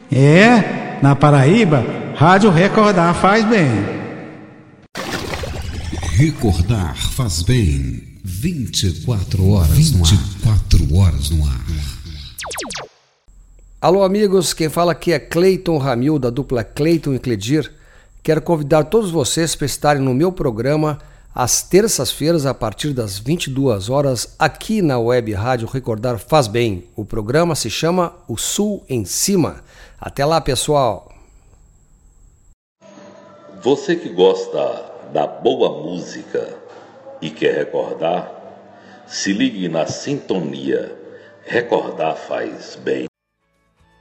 É, na Paraíba, Rádio Recordar faz bem. Recordar faz bem. 24 horas no ar. 24 horas no ar. Alô, amigos, quem fala aqui é Cleiton Ramil, da dupla Cleiton e Cledir. Quero convidar todos vocês para estarem no meu programa às terças-feiras, a partir das 22 horas, aqui na Web Rádio Recordar Faz Bem. O programa se chama O Sul em Cima. Até lá, pessoal! Você que gosta da boa música e quer recordar, se ligue na sintonia. Recordar faz bem.